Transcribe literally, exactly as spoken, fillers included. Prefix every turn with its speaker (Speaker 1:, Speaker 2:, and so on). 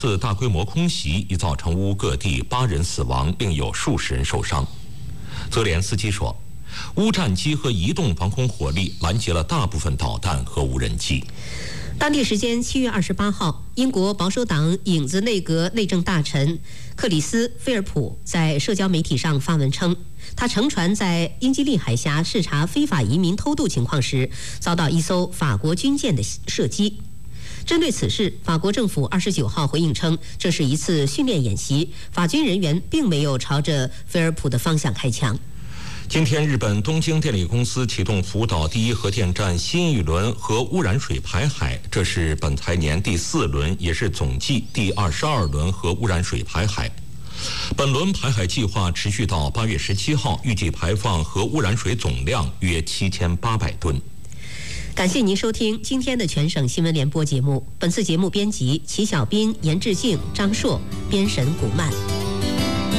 Speaker 1: 此大规模空袭已造成乌乌各地八人死亡，另有数十人受伤。泽连斯基说，乌战机和移动防空火力拦截了大部分导弹和无人机。
Speaker 2: 当地时间七月二十八号，英国保守党影子内阁内政大臣克里斯·菲尔普在社交媒体上发文称，他乘船在英吉利海峡视察非法移民偷渡情况时，遭到一艘法国军舰的射击。针对此事，法国政府二十九号回应称，这是一次训练演习，法军人员并没有朝着菲尔普的方向开枪。
Speaker 1: 今天，日本东京电力公司启动福岛第一核电站新一轮核污染水排海，这是本财年第四轮，也是总计第二十二轮核污染水排海。本轮排海计划持续到八月十七号，预计排放核污染水总量约七千八百吨。
Speaker 2: 感谢您收听今天的全省新闻联播节目。本次节目编辑齐小斌、严志静、张硕，编审古曼。